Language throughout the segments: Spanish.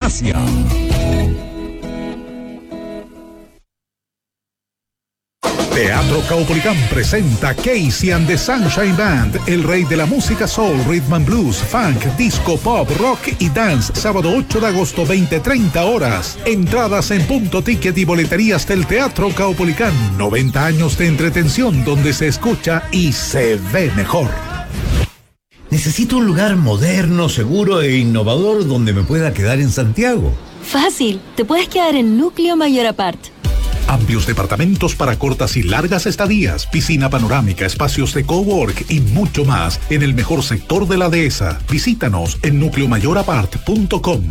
Farmacia. Teatro Caupolicán presenta Casey and the Sunshine Band, el rey de la música soul, rhythm and blues, funk, disco, pop, rock y dance, sábado 8 de agosto, 20-30 horas. Entradas en Punto Ticket y boleterías del Teatro Caupolicán. 90 años de entretención donde se escucha y se ve mejor. Necesito un lugar moderno, seguro e innovador donde me pueda quedar en Santiago. Fácil, te puedes quedar en Núcleo Mayor Apart. Amplios departamentos para cortas y largas estadías, piscina panorámica, espacios de cowork y mucho más en el mejor sector de la dehesa. Visítanos en nucleomayorapart.com.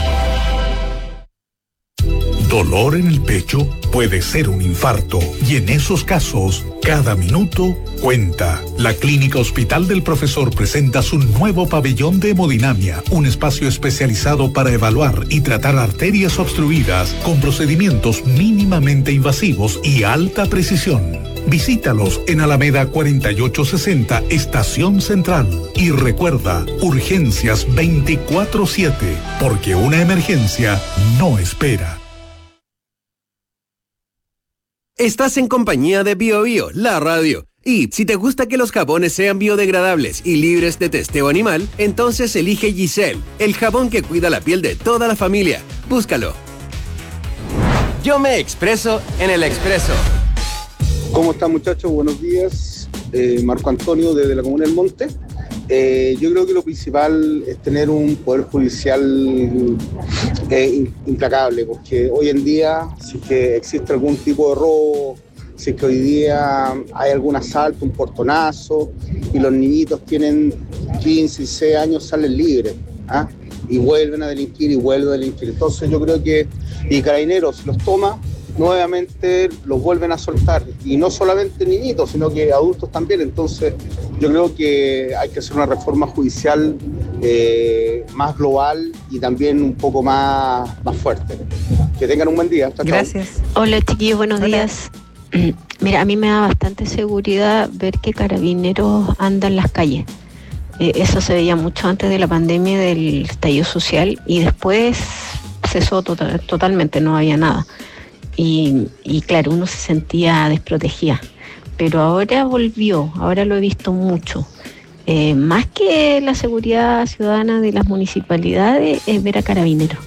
Dolor en el pecho puede ser un infarto y en esos casos, cada minuto cuenta. La Clínica Hospital del Profesor presenta su nuevo pabellón de hemodinamia, un espacio especializado para evaluar y tratar arterias obstruidas con procedimientos mínimamente invasivos y alta precisión. Visítalos en Alameda 4860, Estación Central. Y recuerda, urgencias 24/7, porque una emergencia no espera. Estás en compañía de BioBio, la radio. Y si te gusta que los jabones sean biodegradables y libres de testeo animal, entonces elige Giselle, el jabón que cuida la piel de toda la familia. Búscalo. Yo me expreso en el Expreso. ¿Cómo están, muchachos? Buenos días. Marco Antonio desde la Comuna del Monte. Yo creo que lo principal es tener un poder judicial implacable, porque hoy en día, si es que existe algún tipo de robo, si es que hoy día hay algún asalto, un portonazo, y los niñitos tienen 15, 16 años, salen libres, ¿ah? Y vuelven a delinquir y vuelven a delinquir. Entonces yo creo que, y Carabineros los toma, nuevamente los vuelven a soltar, y no solamente niñitos, sino que adultos también. Entonces yo creo que hay que hacer una reforma judicial más global y también un poco más fuerte. Que tengan un buen día. Chao, gracias. Chao. Hola, chiquillos, buenos días. Mira, a mí me da bastante seguridad ver que Carabineros anda en las calles. Eso se veía mucho antes de la pandemia, del estallido social, y después cesó totalmente, no había nada. Y claro, uno se sentía desprotegida, pero ahora volvió, ahora lo he visto mucho. Más que la seguridad ciudadana de las municipalidades, es ver a Carabineros.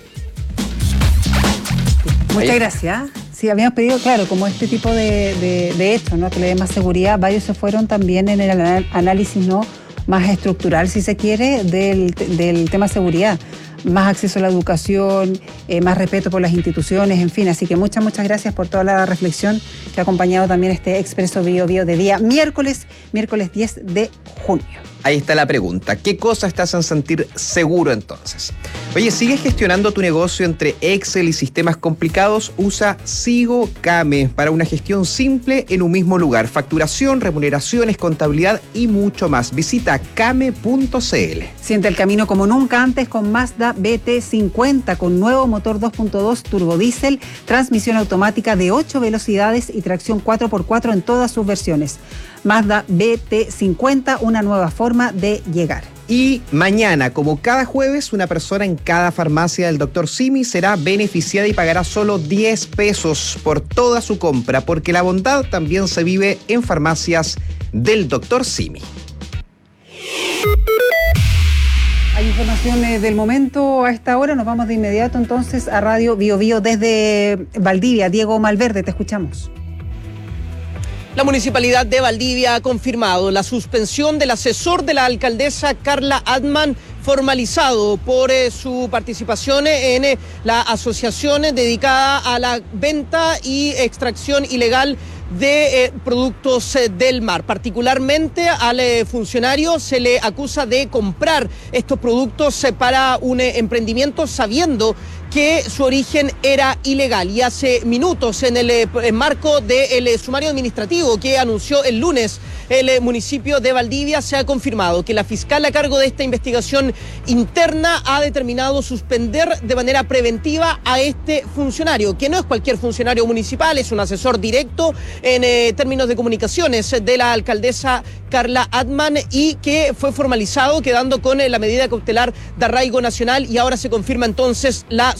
Muchas gracias. Sí, habíamos pedido, claro, como este tipo de hechos, ¿no? Que le dé más seguridad. Varios se fueron también en el análisis, ¿no?, más estructural, si se quiere, del tema seguridad. Más acceso a la educación, más respeto por las instituciones, en fin. Así que muchas gracias por toda la reflexión que ha acompañado también este Expreso BioBio de día miércoles 10 de junio. Ahí está la pregunta. ¿Qué cosas te hacen sentir seguro entonces? Oye, ¿sigues gestionando tu negocio entre Excel y sistemas complicados? Usa SigoCame para una gestión simple en un mismo lugar. Facturación, remuneraciones, contabilidad y mucho más. Visita came.cl. Siente el camino como nunca antes con Mazda BT50, con nuevo motor 2.2 turbodiesel, transmisión automática de 8 velocidades y tracción 4x4 en todas sus versiones. Mazda BT50, una nueva forma de llegar. Y mañana, como cada jueves, una persona en cada farmacia del Dr. Simi será beneficiada y pagará solo 10 pesos por toda su compra, porque la bondad también se vive en farmacias del Dr. Simi. Hay información del momento a esta hora. Nos vamos de inmediato entonces a Radio BioBio desde Valdivia. Diego Malverde, te escuchamos. La Municipalidad de Valdivia ha confirmado la suspensión del asesor de la alcaldesa Carla Adman, formalizado por su participación en la asociación dedicada a la venta y extracción ilegal de productos del mar. Particularmente al funcionario se le acusa de comprar estos productos para un emprendimiento sabiendo que su origen era ilegal. Y hace minutos, en el marco del sumario administrativo que anunció el lunes el municipio de Valdivia, se ha confirmado que la fiscal a cargo de esta investigación interna ha determinado suspender de manera preventiva a este funcionario, que no es cualquier funcionario municipal, es un asesor directo en términos de comunicaciones de la alcaldesa Carla Adman, y que fue formalizado quedando con la medida cautelar de arraigo nacional, y ahora se confirma entonces la